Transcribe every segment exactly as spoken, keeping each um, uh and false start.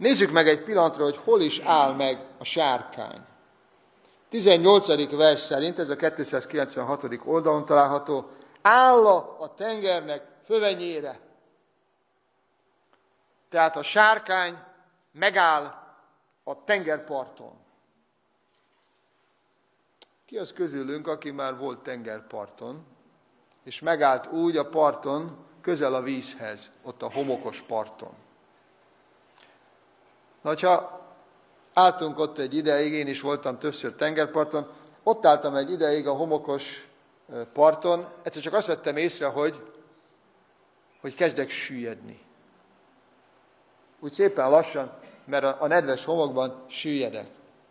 Nézzük meg egy pillanatra, hogy hol is áll meg a sárkány. tizennyolcadik vers szerint, ez a kétszázkilencvenhatodik oldalon található, áll a tengernek fövenyére. Tehát a sárkány megáll a tengerparton. Ki az közülünk, aki már volt tengerparton, és megállt úgy a parton, közel a vízhez, ott a homokos parton? Na, ha álltunk ott egy ideig, én is voltam többször tengerparton, ott álltam egy ideig a homokos parton, egyszer csak azt vettem észre, hogy, hogy kezdek süllyedni. Úgy szépen lassan, mert a, a nedves homokban süllyedek.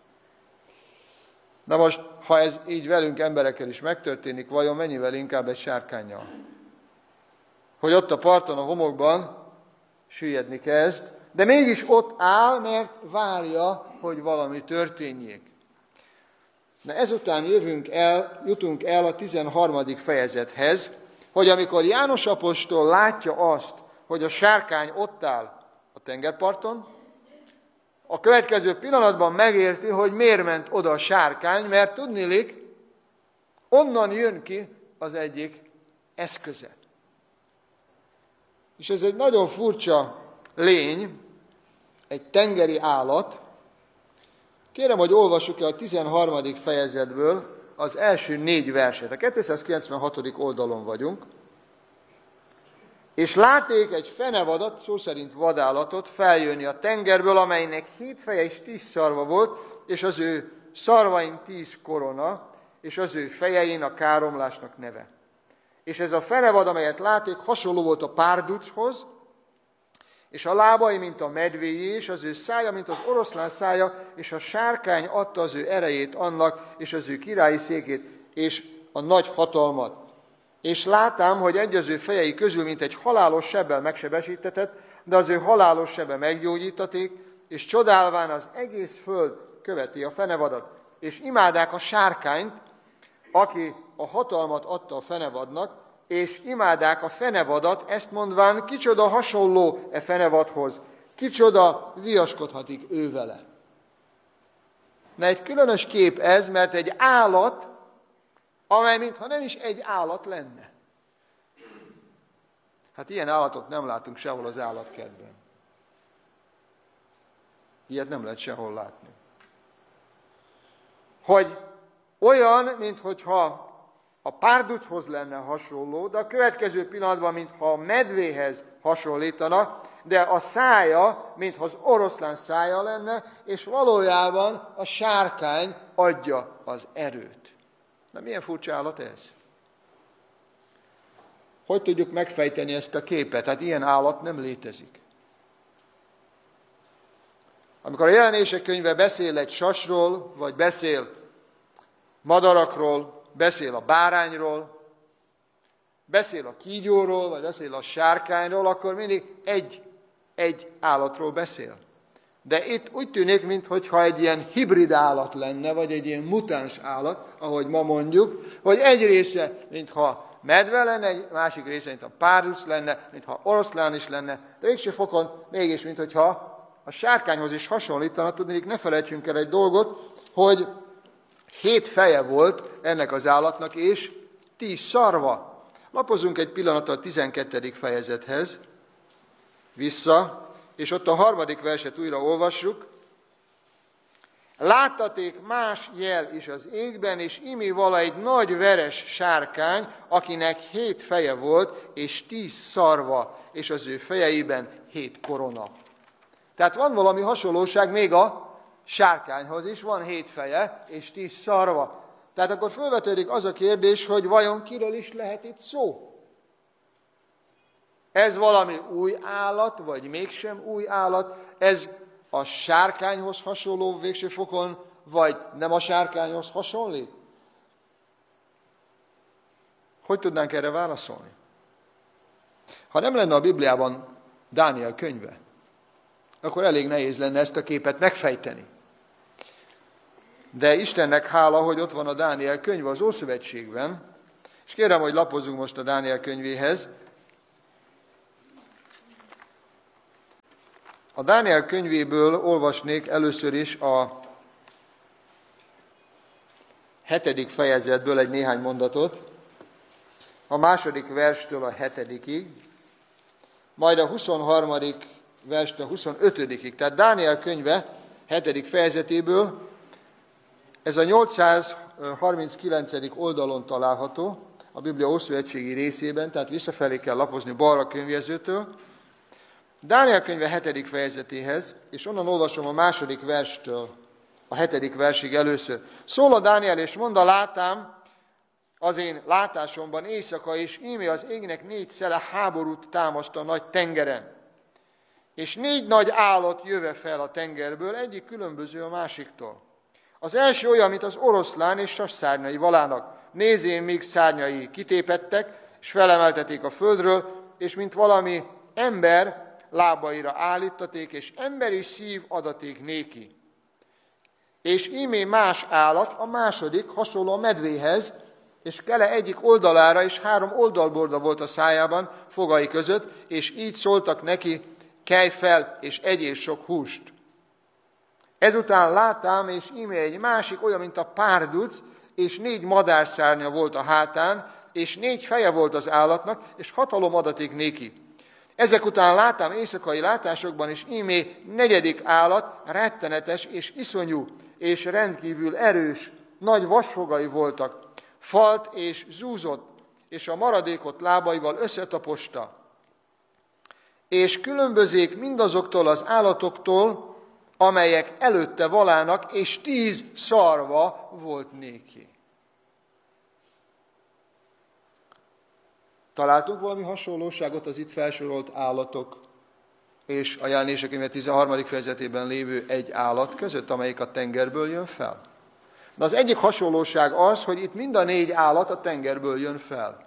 Na most, ha ez így velünk emberekkel is megtörténik, vajon mennyivel inkább egy sárkánnyal? Hogy ott a parton, a homokban süllyedni kezd, de mégis ott áll, mert várja, hogy valami történjék. Na ezután jövünk el, jutunk el a tizenharmadik fejezethez, hogy amikor János apostol látja azt, hogy a sárkány ott áll a tengerparton, a következő pillanatban megérti, hogy miért ment oda a sárkány, mert tudniillik, onnan jön ki az egyik eszköze. És ez egy nagyon furcsa lény, egy tengeri állat. Kérem, hogy olvassuk el a tizenharmadik fejezetből az első négy verset. A kétszázkilencvenhatodik oldalon vagyunk. És láték egy fenevadat, szó szerint vadállatot feljönni a tengerből, amelynek hét feje és tíz szarva volt, és az ő szarvain tíz korona, és az ő fejein a káromlásnak neve. És ez a fenevad, amelyet láték, hasonló volt a párduchoz, és a lábai, mint a medvéjé, és az ő szája, mint az oroszlán szája, és a sárkány adta az ő erejét annak, és az ő királyi székét, és a nagy hatalmat. És látám, hogy egy az ő fejei közül, mint egy halálos sebbel megsebesítetett, de az ő halálos sebe meggyógyítaték, és csodálván az egész föld követi a fenevadat. És imádák a sárkányt, aki a hatalmat adta a fenevadnak, és imádák a fenevadat, ezt mondván, kicsoda hasonló e fenevadhoz, kicsoda viaskodhatik ő vele. Na, egy különös kép ez, mert egy állat, amely mintha nem is egy állat lenne. Hát ilyen állatot nem látunk sehol az állatkertben. Ilyet nem lehet sehol látni. Hogy olyan, minthogyha a párduchoz lenne hasonló, de a következő pillanatban, mintha a medvéhez hasonlítana, de a szája, mintha az oroszlán szája lenne, és valójában a sárkány adja az erőt. Na, milyen furcsa állat ez? Hogy tudjuk megfejteni ezt a képet? Hát ilyen állat nem létezik. Amikor a Jelenések könyve beszél egy sasról, vagy beszél madarakról, beszél a bárányról, beszél a kígyóról, vagy beszél a sárkányról, akkor mindig egy, egy állatról beszél. De itt úgy tűnik, mintha egy ilyen hibrid állat lenne, vagy egy ilyen mutáns állat, ahogy ma mondjuk, vagy egy része, mintha medve lenne, egy másik része, mintha párduc lenne, mintha oroszlán is lenne, de végső fokon mégis, mintha a sárkányhoz is hasonlítana. Tudnék, ne felejtsünk el egy dolgot, hogy hét feje volt ennek az állatnak, és tíz szarva. Lapozunk egy pillanatra a tizenkettedik fejezethez vissza, és ott a harmadik verset újra olvassuk. Láttaték más jel is az égben, és imi vala egy nagy veres sárkány, akinek hét feje volt, és tíz szarva, és az ő fejeiben hét korona. Tehát van valami hasonlóság még a sárkányhoz is, van hét feje, és tíz szarva. Tehát akkor felvetődik az a kérdés, hogy vajon kiről is lehet itt szó? Ez valami új állat, vagy mégsem új állat? Ez a sárkányhoz hasonló végső fokon, vagy nem a sárkányhoz hasonlít? Hogy tudnánk erre válaszolni? Ha nem lenne a Bibliában Dániel könyve, akkor elég nehéz lenne ezt a képet megfejteni. De Istennek hála, hogy ott van a Dániel könyve az Ószövetségben, és kérem, hogy lapozzunk most a Dániel könyvéhez. A Dániel könyvéből olvasnék először is a hetedik fejezetből egy néhány mondatot, a második verstől a hetedikig, majd a huszonharmadik verstől a huszonötödikig. Tehát Dániel könyve hetedik fejezetéből, ez a nyolcszázharminckilencedik oldalon található, a Biblia Ószövetségi részében, tehát visszafelé kell lapozni balra könyvjegyzőtől. Dániel könyve hetedik fejezetéhez, és onnan olvasom a második verstől a hetedik versig először. Szól a Dániel, és mondta, látám az én látásomban éjszaka, és íme az égnek négy szele háborút támaszt a nagy tengeren. És négy nagy állat jöve fel a tengerből, egyik különböző a másiktól. Az első olyan, mint az oroszlán és sasszárnyai valának. Nézén, míg szárnyai kitépettek, és felemelteték a földről, és mint valami ember lábaira állítaték, és emberi szív adaték néki. És ímé más állat, a második, hasonló a medvéhez, és kele egyik oldalára, és három oldalborda volt a szájában, fogai között, és így szóltak neki, kelj fel, és egyél sok húst. Ezután látám, és íme egy másik, olyan, mint a párduc, és négy madárszárnya volt a hátán, és négy feje volt az állatnak, és hatalom adaték néki. Ezek után látám éjszakai látásokban, és ímé negyedik állat, rettenetes és iszonyú, és rendkívül erős, nagy vasfogai voltak, falt és zúzott, és a maradékot lábaival összetaposta. És különbözék mindazoktól az állatoktól, amelyek előtte valának, és tíz szarva volt néki. Találtunk valami hasonlóságot az itt felsorolt állatok és a Jelenések könyve tizenharmadik fejezetében lévő egy állat között, amelyik a tengerből jön fel? De az egyik hasonlóság az, hogy itt mind a négy állat a tengerből jön fel.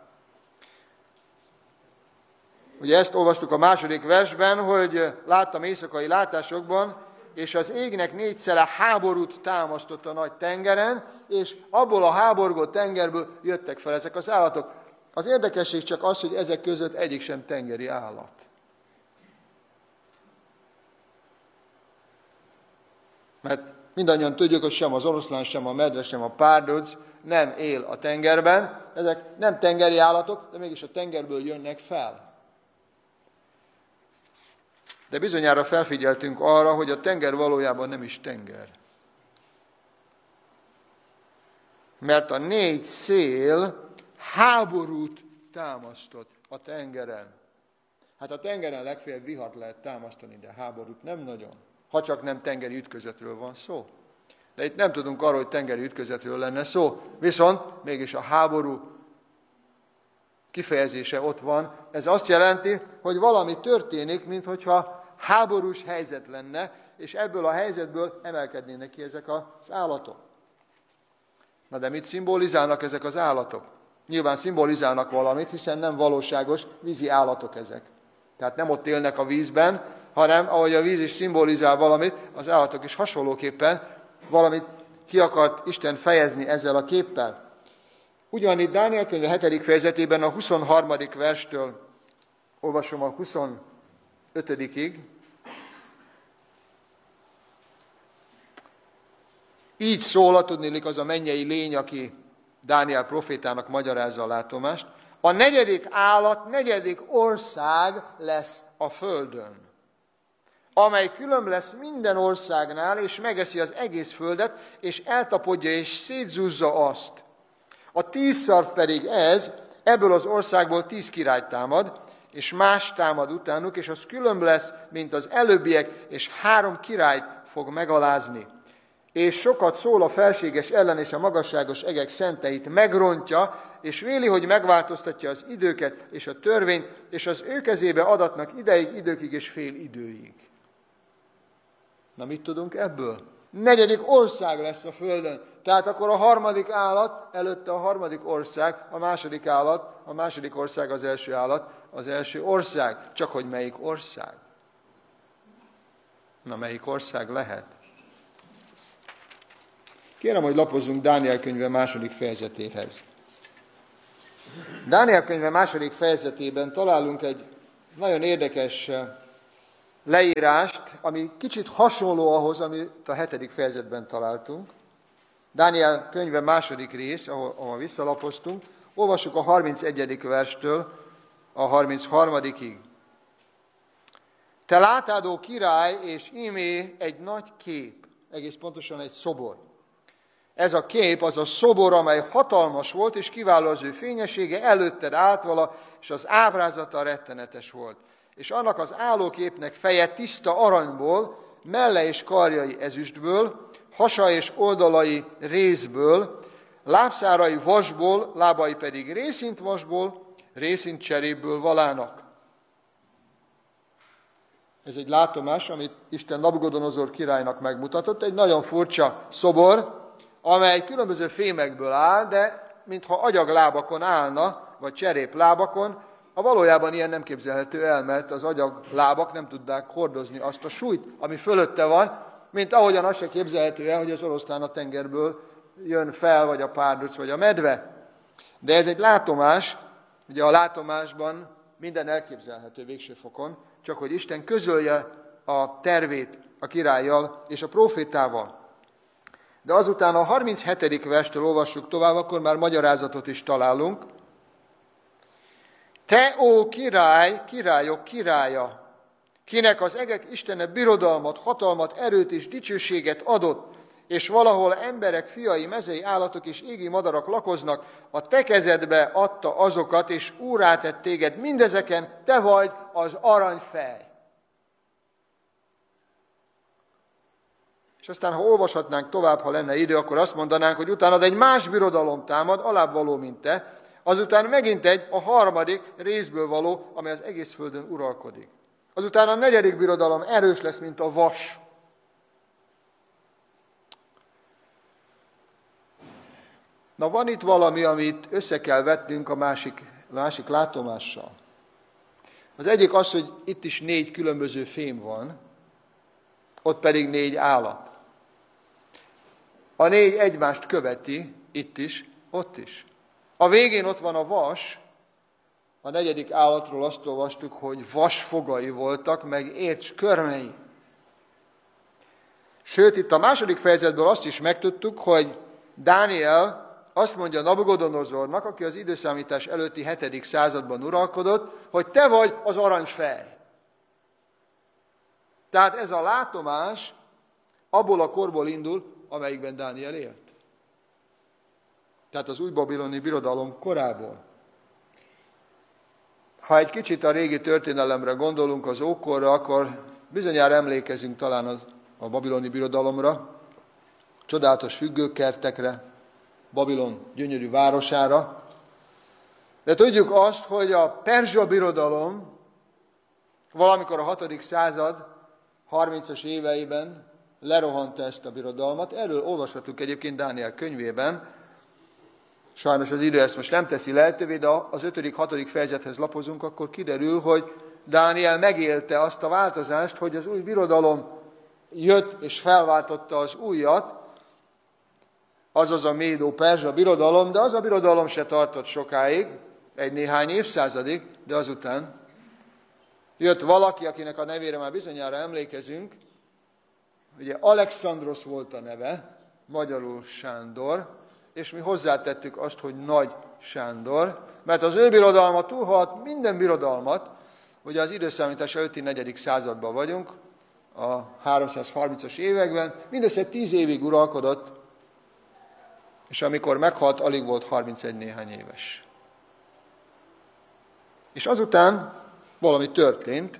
Ugye ezt olvastuk a második versben, hogy láttam éjszakai látásokban, és az égnek négy szele háborút támasztott a nagy tengeren, és abból a háborgó tengerből jöttek fel ezek az állatok. Az érdekesség csak az, hogy ezek között egyik sem tengeri állat. Mert mindannyian tudjuk, hogy sem az oroszlán, sem a medve, sem a párduc nem él a tengerben. Ezek nem tengeri állatok, de mégis a tengerből jönnek fel. De bizonyára felfigyeltünk arra, hogy a tenger valójában nem is tenger. Mert a négy szél háborút támasztott a tengeren. Hát a tengeren legfeljebb vihart lehet támasztani, de háborút nem nagyon. Ha csak nem tengeri ütközetről van szó. De itt nem tudunk arról, hogy tengeri ütközetről lenne szó. Viszont mégis a háború kifejezése ott van. Ez azt jelenti, hogy valami történik, minthogyha háborús helyzet lenne, és ebből a helyzetből emelkednének ki ezek az állatok. Na de mit szimbolizálnak ezek az állatok? Nyilván szimbolizálnak valamit, hiszen nem valóságos vízi állatok ezek. Tehát nem ott élnek a vízben, hanem ahogy a víz is szimbolizál valamit, az állatok is hasonlóképpen valamit ki akart Isten fejezni ezzel a képpel. Ugyanitt Dániel könyve hetedik fejezetében a huszonharmadik verstől olvasom a huszonötödikig. Így szól, tudniillik az a mennyei lény, aki Dániel profétának magyarázza a látomást. A negyedik állat, negyedik ország lesz a földön, amely külön lesz minden országnál, és megeszi az egész földet, és eltapodja, és szétzúzza azt. A tíz szarv pedig ez, ebből az országból tíz király támad, és más támad utánuk, és az külön lesz, mint az előbbiek, és három királyt fog megalázni. És sokat szól a felséges ellen, és a magasságos egek szenteit megrontja, és véli, hogy megváltoztatja az időket és a törvényt, és az ő kezébe adatnak ideig, időkig és fél időig. Na mit tudunk ebből? Negyedik ország lesz a földön. Tehát akkor a harmadik állat, előtte a harmadik ország, a második állat, a második ország az első állat, az első ország. Csak hogy melyik ország? Na melyik ország lehet? Kérem, hogy lapozzunk Dániel könyve második fejezetéhez. Dániel könyve második fejezetében találunk egy nagyon érdekes leírást, ami kicsit hasonló ahhoz, amit a hetedik fejezetben találtunk. Dániel könyve második rész, ahol, ahol visszalapoztunk. Olvassuk a harmincegyedik verstől a harmincharmadikig. Te látál, ó király, és ímé egy nagy kép, egész pontosan egy szobor. Ez a kép az a szobor, amely hatalmas volt, és kiváló az ő fényessége, előtted állt vala, és az ábrázata rettenetes volt. És annak az állóképnek feje tiszta aranyból, melle és karjai ezüstből, hasa és oldalai rézből, lábszárai vasból, lábai pedig részint vasból, részint cserépből valának. Ez egy látomás, amit Isten Nabukodonozor királynak megmutatott, egy nagyon furcsa szobor, amely különböző fémekből áll, de mintha agyaglábakon állna, vagy cseréplábakon, a valójában ilyen nem képzelhető el, mert az agyaglábak nem tudják hordozni azt a súlyt, ami fölötte van, mint ahogyan az se képzelhető el, hogy az oroszlán a tengerből jön fel, vagy a párduc, vagy a medve. De ez egy látomás, ugye a látomásban minden elképzelhető végső fokon, csak hogy Isten közölje a tervét a királlyal és a prófétával. De azután a harminchetedik verstől olvassuk tovább, akkor már magyarázatot is találunk. Te, ó király, királyok királya, kinek az egek Istene birodalmat, hatalmat, erőt és dicsőséget adott, és valahol emberek, fiai, mezei állatok és égi madarak lakoznak, a te kezedbe adta azokat, és úrrá tett téged mindezeken, te vagy az aranyfej. És aztán, ha olvashatnánk tovább, ha lenne idő, akkor azt mondanánk, hogy utána egy más birodalom támad, alább való, mint te, azután megint egy, a harmadik részből való, amely az egész földön uralkodik. Azután a negyedik birodalom erős lesz, mint a vas. Na, van itt valami, amit össze kell vetnünk a másik, másik látomással. Az egyik az, hogy itt is négy különböző fém van, ott pedig négy állat. A négy egymást követi, itt is, ott is. A végén ott van a vas, a negyedik állatról azt olvastuk, hogy vasfogai voltak, meg ércs körmei. Sőt, itt a második fejezetből azt is megtudtuk, hogy Dániel azt mondja Nabukodonozornak, aki az időszámítás előtti hetedik században uralkodott, hogy te vagy az aranyfej. Tehát ez a látomás abból a korból indul, amelyikben Dániel élt. Tehát az új babiloni birodalom korából. Ha egy kicsit a régi történelemre gondolunk, az ókorra, akkor bizonyára emlékezünk talán az, a babiloni birodalomra, csodálatos függőkertekre, Babilon gyönyörű városára. De tudjuk azt, hogy a perzsa birodalom valamikor a hatodik század harmincas éveiben lerohanta ezt a birodalmat. Erről olvashatunk egyébként Dániel könyvében. Sajnos az idő ezt most nem teszi lehetővé, de az ötödik, hatodik fejezethez lapozunk, akkor kiderül, hogy Dániel megélte azt a változást, hogy az új birodalom jött és felváltotta az újat, azaz a médó-perzsa birodalom, de az a birodalom se tartott sokáig, egy néhány évszázadig, de azután jött valaki, akinek a nevére már bizonyára emlékezünk, ugye Alexandrosz volt a neve, magyarul Sándor, és mi hozzátettük azt, hogy Nagy Sándor, mert az ő birodalma túlhaladt minden birodalmat, ugye az időszámítás előtti negyedik században vagyunk, a háromszázharmincas években, mindössze tíz évig uralkodott, és amikor meghalt, alig volt harmincegy néhány éves. És azután valami történt,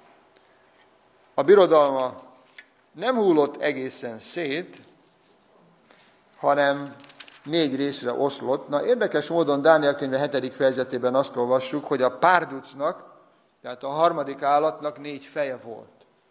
a birodalma nem hullott egészen szét, hanem négy részre oszlott. Na, érdekes módon Dániel könyve hetedik fejezetében azt olvassuk, hogy a párducnak, tehát a harmadik állatnak négy feje volt.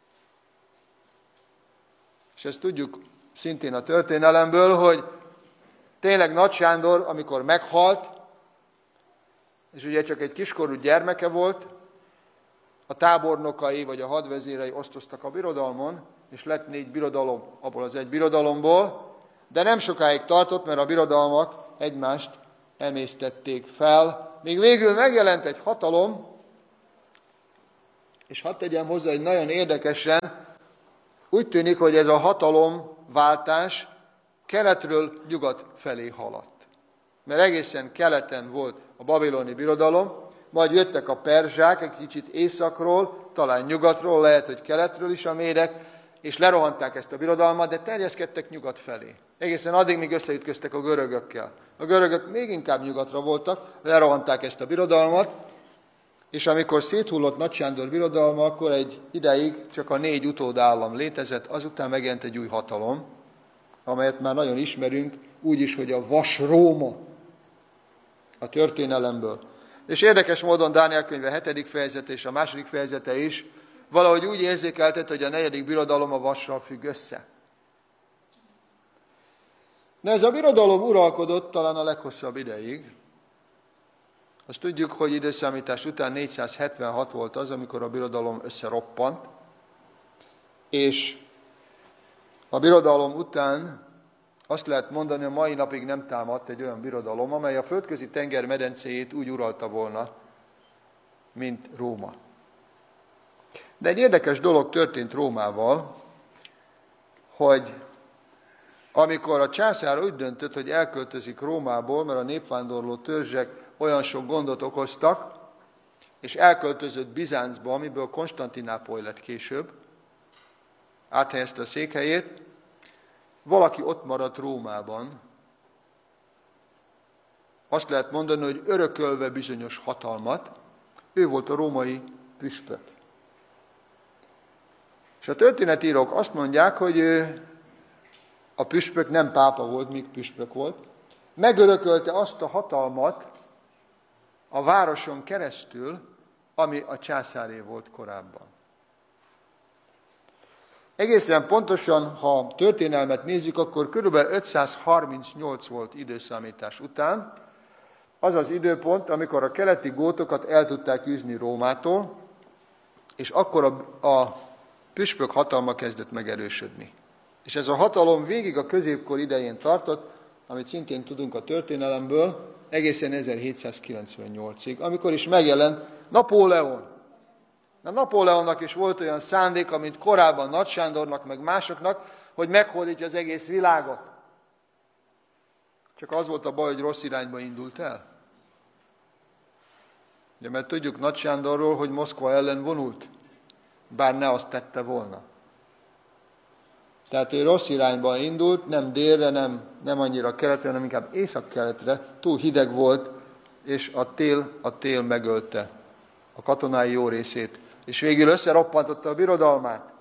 És ezt tudjuk szintén a történelemből, hogy tényleg Nagy Sándor, amikor meghalt, és ugye csak egy kiskorú gyermeke volt, a tábornokai vagy a hadvezérei osztoztak a birodalmon, és lett négy birodalom abból az egy birodalomból, de nem sokáig tartott, mert a birodalmak egymást emésztették fel, míg végül megjelent egy hatalom, És hadd tegyem hozzá, hogy nagyon érdekesen úgy tűnik, hogy ez a hatalomváltás keletről nyugat felé haladt. Mert egészen keleten volt a babiloni birodalom, majd jöttek a perzsák, egy kicsit északról, talán nyugatról, lehet, hogy keletről is a médek, és lerohanták ezt a birodalmat, de terjeszkedtek nyugat felé. Egészen addig, míg összeütköztek a görögökkel. A görögök még inkább nyugatra voltak, lerohanták ezt a birodalmat, és amikor széthullott Nagy Sándor birodalma, akkor egy ideig csak a négy utódállam létezett, azután megjelent egy új hatalom, amelyet már nagyon ismerünk, úgy is, hogy a Vas Róma a történelemből. És érdekes módon Dániel könyve hetedik fejezete és a második fejezete is valahogy úgy érzékeltet, hogy a negyedik birodalom a Vassal függ össze. De ez a birodalom uralkodott talán a leghosszabb ideig. Azt tudjuk, hogy időszámítás után négyszázhetvenhat volt az, amikor a birodalom összeroppant, és a birodalom után azt lehet mondani, hogy a mai napig nem támadt egy olyan birodalom, amely a földközi tenger medencéjét úgy uralta volna, mint Róma. De egy érdekes dolog történt Rómával, hogy amikor a császár úgy döntött, hogy elköltözik Rómából, mert a népvándorló törzsek olyan sok gondot okoztak, és elköltözött Bizáncba, amiből Konstantinápoly lett később, áthelyezte a székhelyét, valaki ott maradt Rómában. Azt lehet mondani, hogy örökölve bizonyos hatalmat, ő volt a római püspök. És a történetírók azt mondják, hogy ő, a püspök nem pápa volt, míg püspök volt, megörökölte azt a hatalmat a városon keresztül, ami a császáré volt korábban. Egészen pontosan, ha történelmet nézzük, akkor kb. ötszázharmincnyolc volt időszámítás után, az az időpont, amikor a keleti gótokat el tudták űzni Rómától, és akkor a, a püspök hatalma kezdett megerősödni. És ez a hatalom végig a középkor idején tartott, amit szintén tudunk a történelemből, egészen ezerhétszázkilencvennyolcig, amikor is megjelent Napóleon. Na, Napóleonnak is volt olyan szándéka, mint korábban Nagy Sándornak, meg másoknak, hogy meghódítja az egész világot. Csak az volt a baj, hogy rossz irányba indult el. Ugye, mert tudjuk Nagy Sándorról, hogy Moszkva ellen vonult, bár ne azt tette volna. Tehát ő rossz irányba indult, nem délre, nem, nem annyira keletre, hanem inkább észak-keletre, túl hideg volt, és a tél, a tél megölte a katonái jó részét, és végül összeroppantotta a birodalmát.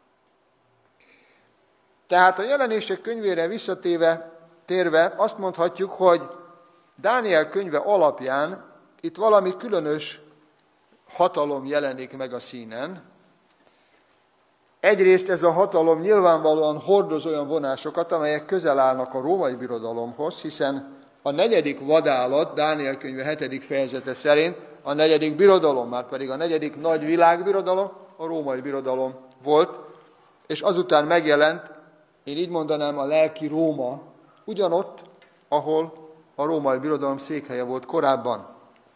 Tehát a Jelenések könyvére visszatéve, térve azt mondhatjuk, hogy Dániel könyve alapján itt valami különös hatalom jelenik meg a színen. Egyrészt ez a hatalom nyilvánvalóan hordoz olyan vonásokat, amelyek közel állnak a római birodalomhoz, hiszen a negyedik vadállat, Dániel könyve hetedik fejezete szerint a negyedik birodalom, már pedig a negyedik nagy világbirodalom a római birodalom volt, és azután megjelent, én így mondanám, a lelki Róma, ugyanott, ahol a római birodalom székhelye volt korábban.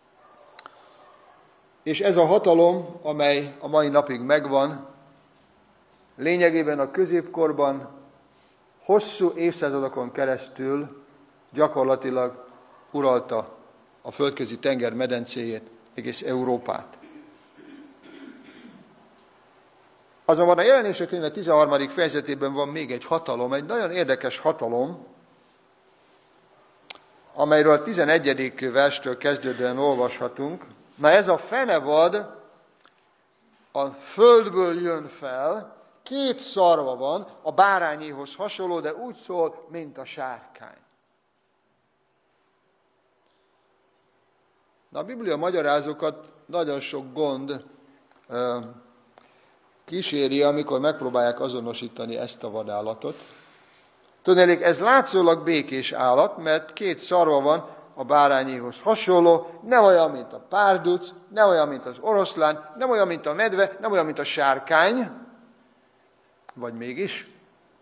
És ez a hatalom, amely a mai napig megvan, lényegében a középkorban hosszú évszázadokon keresztül gyakorlatilag uralta a földközi tenger medencéjét, egész Európát. Azonban a Jelenések könyve tizenharmadik fejezetében van még egy hatalom, egy nagyon érdekes hatalom, amelyről a tizenegyedik verstől kezdődően olvashatunk. Na ez a fenevad a földből jön fel, két szarva van, a bárányihoz hasonló, de úgy szól, mint a sárkány. Na, a Biblia magyarázókat nagyon sok gond ö, kíséri, amikor megpróbálják azonosítani ezt a vadállatot. Tudnélik, ez látszólag békés állat, mert két szarva van, a bárányihoz hasonló, nem olyan, mint a párduc, nem olyan, mint az oroszlán, nem olyan, mint a medve, nem olyan, mint a sárkány, vagy mégis?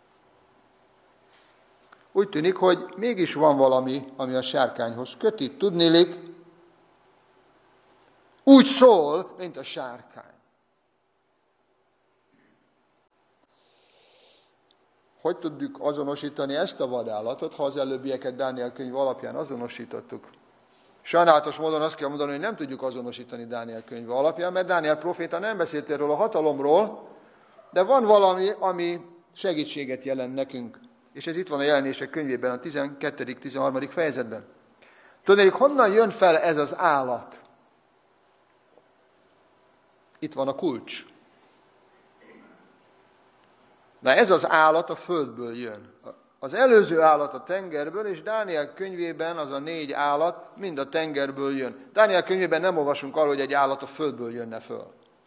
Úgy tűnik, hogy mégis van valami, ami a sárkányhoz köti. Tudnélik, úgy szól, mint a sárkány. hogy tudjuk azonosítani ezt a vadállatot, ha az előbbieket Dániel könyv alapján azonosítottuk? Sajnálatos módon azt kell mondani, hogy nem tudjuk azonosítani Dániel könyve alapján, mert Dániel próféta nem beszélt erről a hatalomról, de van valami, ami segítséget jelent nekünk. És ez itt van a Jelenések könyvében, a tizenkettedik tizenharmadik fejezetben. Tudnék, honnan jön fel ez az állat? Itt van a kulcs. Na ez az állat a földből jön. Az előző állat a tengerből, és Dániel könyvében az a négy állat mind a tengerből jön. Dániel könyvében nem olvasunk arról, hogy egy állat a földből jönne föl.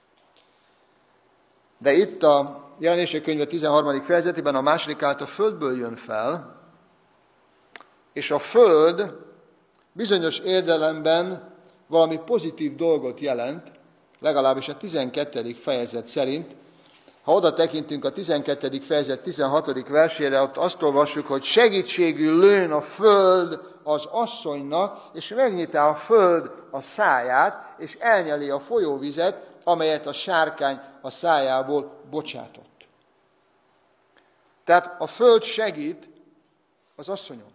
De itt a Jelenések könyve tizenharmadik fejezetében a második állat a földből jön fel, és a föld bizonyos értelemben valami pozitív dolgot jelent, legalábbis a tizenkettedik fejezet szerint. Ha oda tekintünk a tizenkettedik fejezet tizenhatodik versére, ott azt olvassuk, hogy segítségül lőn a föld az asszonynak, és megnyitá a föld a száját, és elnyeli a folyóvizet, amelyet a sárkány a szájából bocsátott. Tehát a föld segít az asszonyon.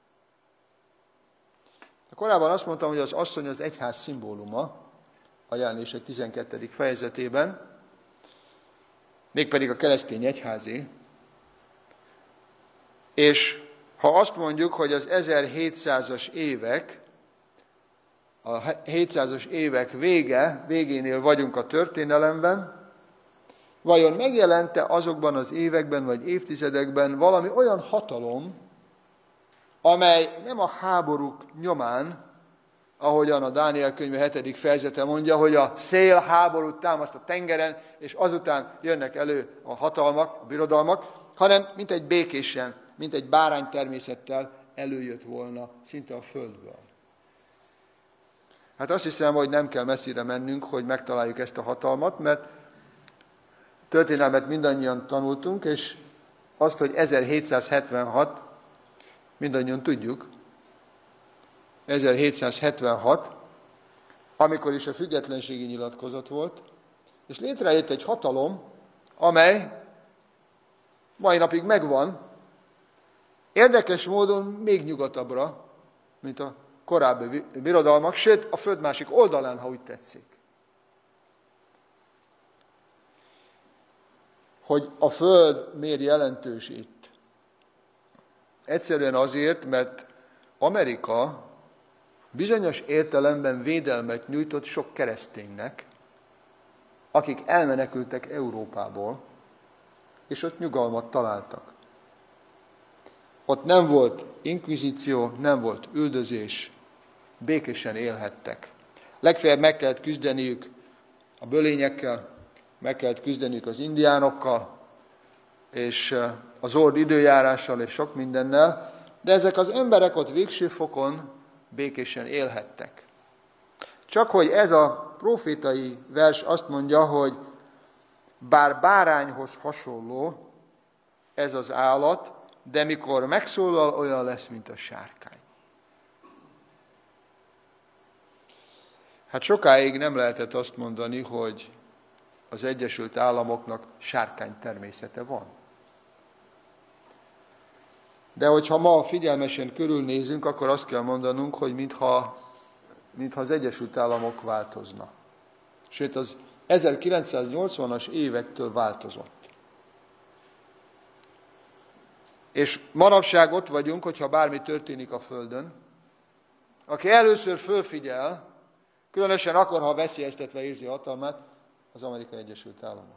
Korábban azt mondtam, hogy az asszony az egyház szimbóluma a Jelenések tizenkettedik fejezetében, mégpedig a keresztény egyházé. És ha azt mondjuk, hogy az ezerhétszázas évek, a hétszázas évek vége, végénél vagyunk a történelemben, vajon megjelente azokban az években vagy évtizedekben valami olyan hatalom, amely nem a háborúk nyomán, ahogyan a Dániel könyve hetedik fejezete mondja, hogy a szél háborút támaszt a tengeren, és azután jönnek elő a hatalmak, a birodalmak, hanem mint egy békésen, mint egy bárány természettel előjött volna szinte a földből. Hát azt hiszem, hogy nem kell messzire mennünk, hogy megtaláljuk ezt a hatalmat, mert történelmet mindannyian tanultunk, és azt, hogy ezerhétszázhetvenhat, mindannyian tudjuk, ezerhétszázhetvenhat, amikor is a függetlenségi nyilatkozat volt, és létrejött egy hatalom, amely mai napig megvan, érdekes módon még nyugatabbra, mint a korábbi birodalmak, sőt a föld másik oldalán, ha úgy tetszik. Hogy a föld miért jelentős itt? Egyszerűen azért, mert Amerika bizonyos értelemben védelmet nyújtott sok kereszténynek, akik elmenekültek Európából, és ott nyugalmat találtak. Ott nem volt inkvizíció, nem volt üldözés, békésen élhettek. Legfeljebb meg kellett küzdeniük a bölényekkel, meg kellett küzdeniük az indiánokkal, és az ord időjárással, és sok mindennel, de ezek az emberek ott végső fokon békésen élhettek. Csak hogy ez a profétai vers azt mondja, hogy bár bárányhoz hasonló ez az állat, de mikor megszólal, olyan lesz, mint a sárkány. Hát sokáig nem lehetett azt mondani, hogy az Egyesült Államoknak sárkány természete van. De hogyha ma figyelmesen körülnézünk, akkor azt kell mondanunk, hogy mintha, mintha az Egyesült Államok változna. Sőt, az ezerkilencszáznyolcvanas évektől változott. És manapság ott vagyunk, hogyha bármi történik a Földön, aki először fölfigyel, különösen akkor, ha veszélyeztetve érzi hatalmát, az Amerikai Egyesült Államok.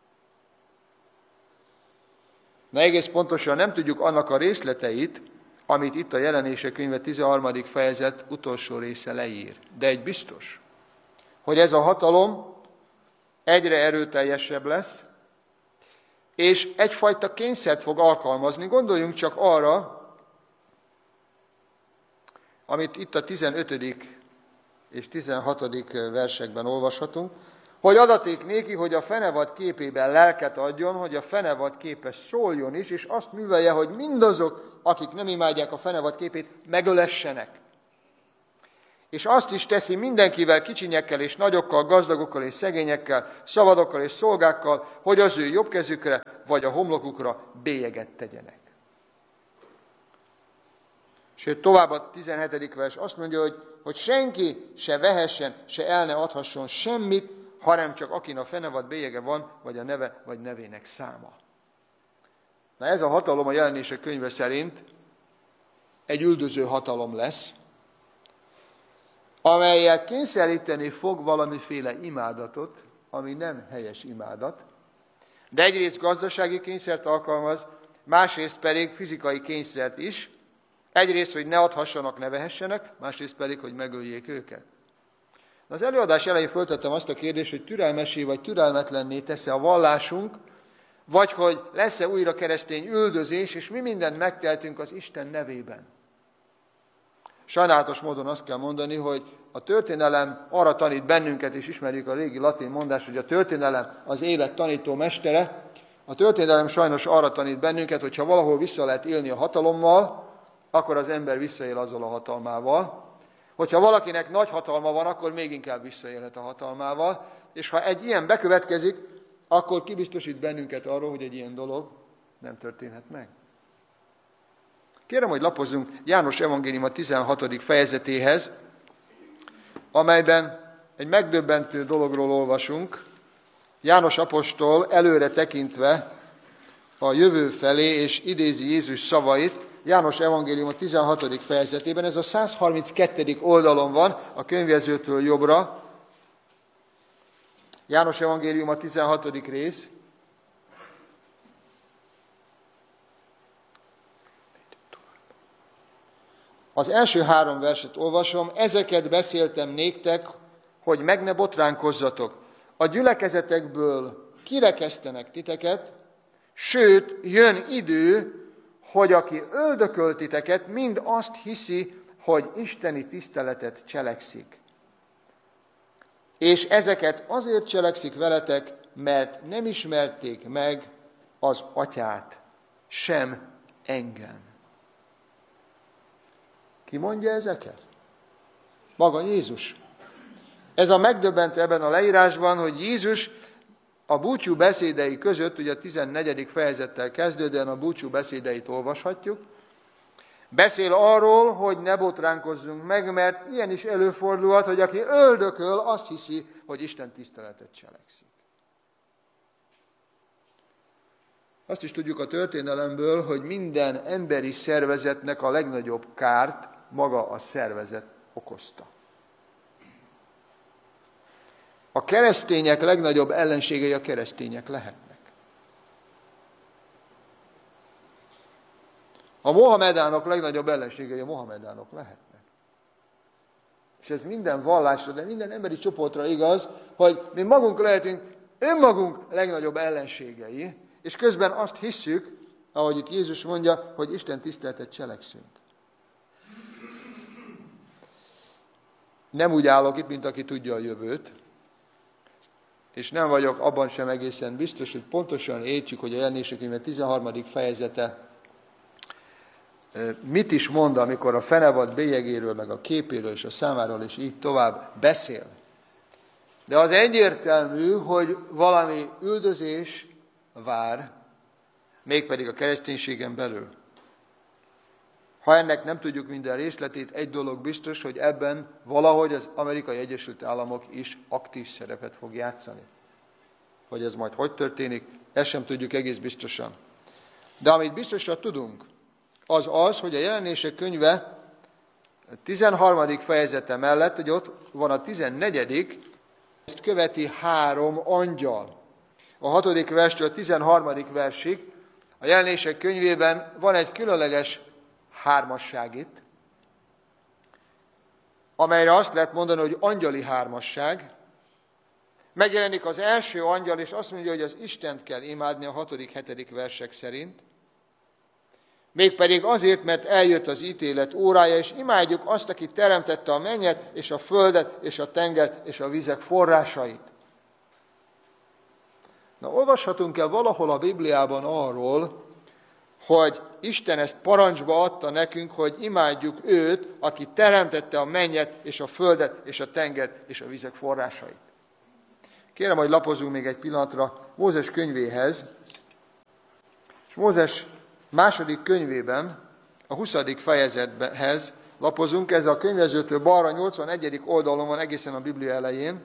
Na egész pontosan nem tudjuk annak a részleteit, amit itt a Jelenések könyve tizenharmadik fejezet utolsó része leír. De egy biztos, hogy ez a hatalom egyre erőteljesebb lesz, és egyfajta kényszert fog alkalmazni. Gondoljunk csak arra, amit itt a tizenötödik és tizenhatodik versekben olvashatunk, hogy adaték néki, hogy a fenevad képében lelket adjon, hogy a fenevad képe szóljon is, és azt művelje, hogy mindazok, akik nem imádják a fenevad képét, megölessenek. És azt is teszi mindenkivel, kicsinyekkel és nagyokkal, gazdagokkal és szegényekkel, szabadokkal és szolgákkal, hogy az ő jobb kezükre vagy a homlokukra bélyeget tegyenek. Sőt, tovább a tizenhetedik vers azt mondja, hogy, hogy senki se vehessen, se el ne adhasson semmit, hanem csak akin a fenevad bélyege van, vagy a neve, vagy nevének száma. Na ez a hatalom a Jelenések könyve szerint egy üldöző hatalom lesz, amellyel kényszeríteni fog valamiféle imádatot, ami nem helyes imádat, de egyrészt gazdasági kényszert alkalmaz, másrészt pedig fizikai kényszert is, egyrészt, hogy ne adhassanak, ne vehessenek, másrészt pedig, hogy megöljék őket. Az előadás elején föltettem azt a kérdést, hogy türelmessé vagy türelmetlenné tesz-e a vallásunk, vagy hogy lesz-e újra keresztény üldözés, és mi mindent megtehetünk az Isten nevében. Sajnálatos módon azt kell mondani, hogy a történelem arra tanít bennünket, és ismerjük a régi latin mondást, hogy a történelem az élet tanító mestere. A történelem sajnos arra tanít bennünket, hogy ha valahol vissza lehet élni a hatalommal, akkor az ember visszaél azzal a hatalmával. Hogyha valakinek nagy hatalma van, akkor még inkább visszaélhet a hatalmával. És ha egy ilyen bekövetkezik, akkor kibiztosít bennünket arról, hogy egy ilyen dolog nem történhet meg. Kérem, hogy lapozzunk János evangélium a tizenhatodik fejezetéhez, amelyben egy megdöbbentő dologról olvasunk. János apostol előre tekintve a jövő felé, és idézi Jézus szavait, János evangélium a tizenhatodik fejezetében, ez a százharminckettedik oldalon van, a könyvjegyzőtől jobbra. János evangélium a tizenhatodik rész. Az első három verset olvasom, ezeket beszéltem néktek, hogy meg ne botránkozzatok. A gyülekezetekből kirekesztenek titeket, sőt, jön idő, hogy aki öldököl titeket, mind azt hiszi, hogy isteni tiszteletet cselekszik. És ezeket azért cselekszik veletek, mert nem ismerték meg az atyát, sem engem. Ki mondja ezeket? Maga Jézus. Ez a megdöbbentő ebben a leírásban, hogy Jézus a búcsú beszédei között, ugye a tizennegyedik fejezettel kezdődően a búcsú beszédeit olvashatjuk, beszél arról, hogy ne botránkozzunk meg, mert ilyen is előfordulhat, hogy aki öldököl, azt hiszi, hogy Isten tiszteletet cselekszik. Azt is tudjuk a történelemből, hogy minden emberi szervezetnek a legnagyobb kárt maga a szervezet okozta. A keresztények legnagyobb ellenségei a keresztények lehetnek. A mohamedánok legnagyobb ellenségei a mohamedánok lehetnek. És ez minden vallásra, de minden emberi csoportra igaz, hogy mi magunk lehetünk önmagunk legnagyobb ellenségei, és közben azt hisszük, ahogy itt Jézus mondja, hogy Isten tiszteletet cselekszünk. Nem úgy állok itt, mint aki tudja a jövőt, és nem vagyok abban sem egészen biztos, hogy pontosan értjük, hogy a Jelenések könyve tizenharmadik fejezete mit is mond, amikor a fenevad bélyegéről, meg a képéről és a számáról, és így tovább beszél. De az egyértelmű, hogy valami üldözés vár, mégpedig a kereszténységen belül. Ha ennek nem tudjuk minden részletét, egy dolog biztos, hogy ebben valahogy az Amerikai Egyesült Államok is aktív szerepet fog játszani. Hogy ez majd hogy történik, ezt sem tudjuk egész biztosan. De amit biztosan tudunk, az az, hogy a Jelenések könyve tizenharmadik fejezete mellett, hogy ott van a tizennegyedik, ezt követi három angyal. A hatodik verstől a tizenharmadik versig a Jelenések könyvében van egy különleges hármasság itt, amelyre azt lehet mondani, hogy angyali hármasság. Megjelenik az első angyal, és azt mondja, hogy az Istent kell imádni a hatodik, hetedik versek szerint. Mégpedig azért, mert eljött az ítélet órája, és imádjuk azt, aki teremtette a mennyet, és a földet, és a tengert, és a vizek forrásait. Na, olvashatunk-e valahol a Bibliában arról, hogy Isten ezt parancsba adta nekünk, hogy imádjuk őt, aki teremtette a mennyet, és a földet, és a tengert, és a vizek forrásait. Kérem, hogy lapozzunk még egy pillanatra Mózes könyvéhez, És Mózes második könyvében, a huszadik fejezethez lapozunk, ez a könyvezőtől balra nyolcvanegyedik oldalon van egészen a Biblia elején.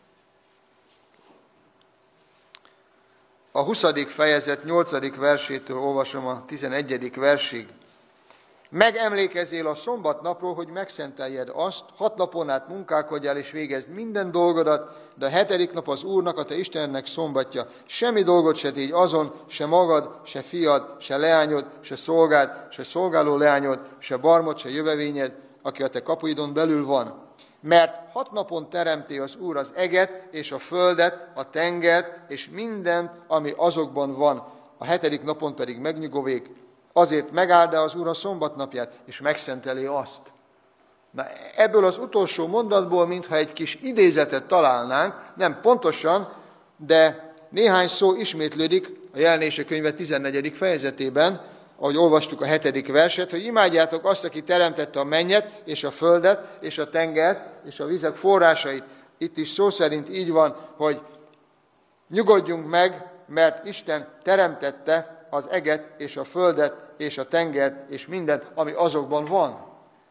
A huszadik fejezet nyolcadik versétől olvasom a tizenegyedik versig. Megemlékezzél a szombatnapról, hogy megszenteljed azt, hat napon át munkálkodjál és végezd minden dolgodat, de a hetedik nap az Úrnak, a te Istenednek szombatja. Semmi dolgot se tégy azon, se magad, se fiad, se leányod, se szolgád, se szolgáló leányod, se barmod, se jövevényed, aki a te kapuidon belül van. Mert hat napon teremti az Úr az eget és a földet, a tengert és mindent, ami azokban van. A hetedik napon pedig megnyugovék. Azért megáldja az Úr a szombatnapját, és megszenteli azt. Na, ebből az utolsó mondatból, mintha egy kis idézetet találnánk, nem pontosan, de néhány szó ismétlődik a Jelenések könyve tizennegyedik fejezetében, ahogy olvastuk a hetedik verset, hogy imádjátok azt, aki teremtette a mennyet, és a földet, és a tengert, és a vizek forrásait. Itt is szó szerint így van, hogy nyugodjunk meg, mert Isten teremtette az eget, és a földet, és a tengert, és mindent, ami azokban van.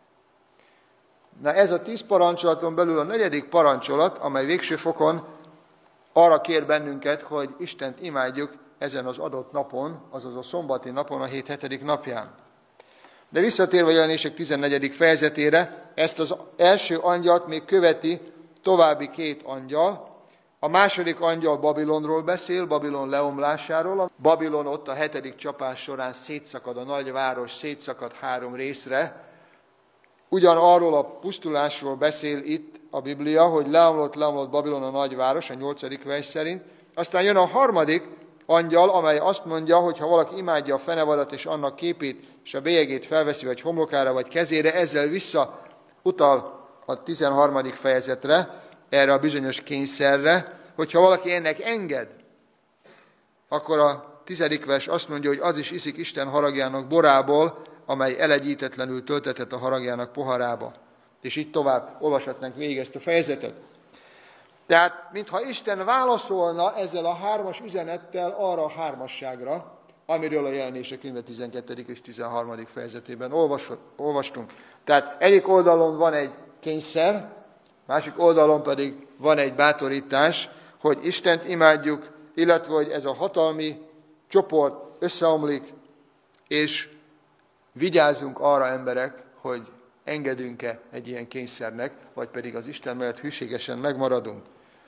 Na ez a tíz parancsolaton belül a negyedik parancsolat, amely végső fokon arra kér bennünket, hogy Istent imádjuk ezen az adott napon, azaz a szombati napon, a hét hetedik napján. De visszatérve a Jelenések tizennegyedik fejezetére, ezt az első angyalt még követi további két angyal. A második angyal Babilonról beszél, Babilon leomlásáról. Babilon ott a hetedik csapás során szétszakad, a nagy város szétszakad három részre. Ugyan arról a pusztulásról beszél itt a Biblia, hogy leomlott, leomlott Babilon a nagyváros, a nyolcadik vers szerint. Aztán jön a harmadik angyal, amely azt mondja, hogy ha valaki imádja a fenevadat és annak képét, és a bélyegét felveszi, vagy homlokára, vagy kezére, ezzel visszautal a tizenharmadik fejezetre, erre a bizonyos kényszerre, hogyha valaki ennek enged, akkor a tizedik vers azt mondja, hogy az is iszik Isten haragjának borából, amely elegyítetlenül töltetett a haragjának poharába. És így tovább olvashatnánk végig ezt a fejezetet. Tehát, mintha Isten válaszolna ezzel a hármas üzenettel arra a hármasságra, amiről a Jelenések könyve tizenkettedik és tizenharmadik fejezetében olvastunk. Tehát egyik oldalon van egy kényszer, másik oldalon pedig van egy bátorítás, hogy Istent imádjuk, illetve hogy ez a hatalmi csoport összeomlik, és vigyázzunk arra, emberek, hogy engedünk-e egy ilyen kényszernek, vagy pedig az Isten mellett hűségesen megmaradunk.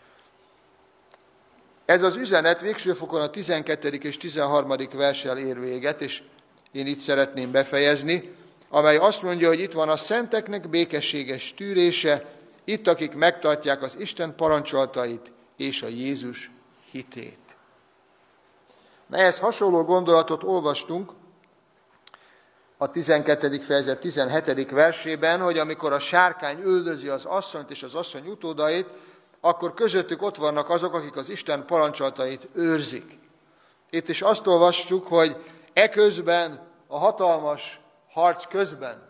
Ez az üzenet végső fokon a tizenkettedik és tizenharmadik verssel ér véget, és én itt szeretném befejezni, amely azt mondja, hogy itt van a szenteknek békességes tűrése, itt, akik megtartják az Isten parancsolatait és a Jézus hitét. Na, ehhez hasonló gondolatot olvastunk a tizenkettedik fejezet tizenhetedik versében, hogy amikor a sárkány üldözi az asszonyt és az asszony utódait, akkor közöttük ott vannak azok, akik az Isten parancsolatait őrzik. Itt is azt olvassuk, hogy eközben, a hatalmas harc közben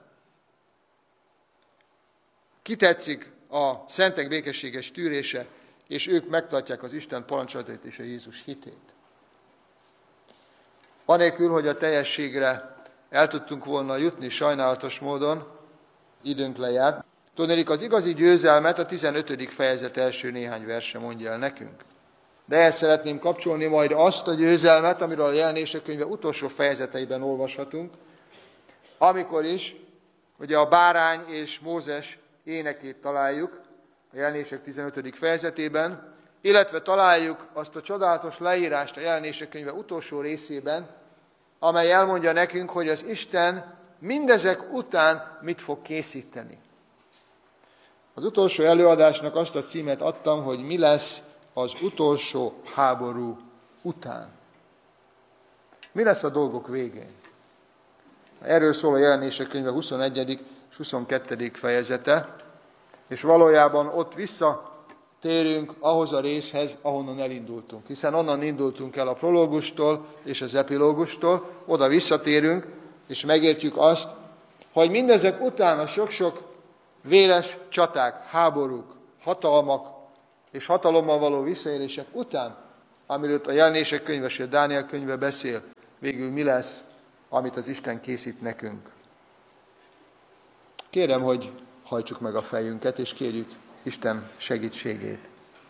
kitetszik a szentek békességes tűrése, és ők megtartják az Isten parancsolatait és a Jézus hitét. Anélkül, hogy a teljességre el tudtunk volna jutni sajnálatos módon, időnk lejárt. Tudnék, az igazi győzelmet a tizenötödik fejezet első néhány verse mondja el nekünk. De el szeretném kapcsolni majd azt a győzelmet, amiről a Jelenések könyve utolsó fejezeteiben olvashatunk, amikor is ugye a bárány és Mózes énekét találjuk a Jelenések tizenötödik fejezetében, illetve találjuk azt a csodálatos leírást a Jelenések könyve utolsó részében, amely elmondja nekünk, hogy az Isten mindezek után mit fog készíteni. Az utolsó előadásnak azt a címet adtam, hogy mi lesz az utolsó háború után. Mi lesz a dolgok végén? Erről szól a Jelenések könyve huszonegyedik és huszonkettedik fejezete, és valójában ott visszatérünk ahhoz a részhez, ahonnan elindultunk. Hiszen onnan indultunk el a prológustól és az epilógustól, oda visszatérünk, és megértjük azt, hogy mindezek után a sok-sok véres csaták, háborúk, hatalmak és hatalommal való visszaélések után, amiről a Jelenések könyve, sőt Dániel könyve beszél, végül mi lesz, amit az Isten készít nekünk. Kérem, hogy hajtsuk meg a fejünket, és kérjük Isten segítségét.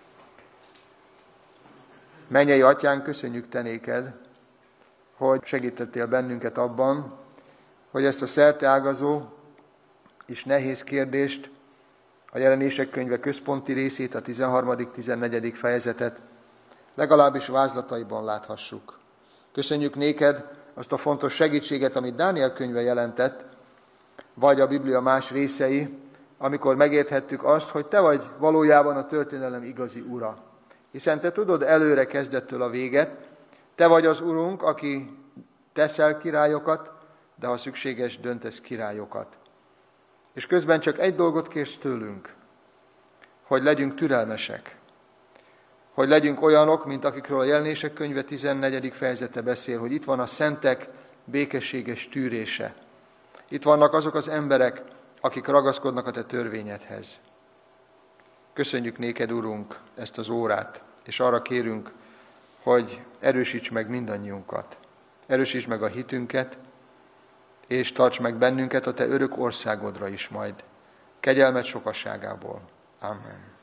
Mennyei Atyánk, köszönjük Te néked, hogy segítettél bennünket abban, hogy ezt a szerteágazó és nehéz kérdést, a Jelenések könyve központi részét, a tizenharmadik tizennegyedik fejezetet legalábbis vázlataiban láthassuk. Köszönjük néked azt a fontos segítséget, amit Dániel könyve jelentett, vagy a Biblia más részei, amikor megérthettük azt, hogy Te vagy valójában a történelem igazi ura. Hiszen Te tudod előre kezdettől a véget, Te vagy az Urunk, aki teszel királyokat, de ha szükséges, döntesz királyokat. És közben csak egy dolgot kérsz tőlünk, hogy legyünk türelmesek, hogy legyünk olyanok, mint akikről a Jelenések könyve tizennegyedik fejezete beszél, hogy itt van a szentek békességes tűrése. Itt vannak azok az emberek, akik ragaszkodnak a Te törvényedhez. Köszönjük néked, Urunk, ezt az órát, és arra kérünk, hogy erősíts meg mindannyiunkat. Erősíts meg a hitünket, és tarts meg bennünket a Te örök országodra is majd, kegyelmed sokasságából. Amen.